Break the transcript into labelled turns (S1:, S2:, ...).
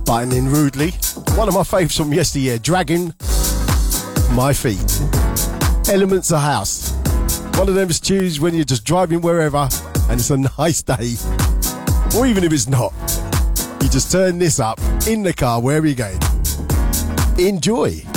S1: Buttoning Rudely. One of my faves from yesteryear, Dragging My Feet. Elements of House. One of them tunes when you're just driving wherever and it's a nice day. Or even if it's not, you just turn this up in the car wherever you're going. Enjoy.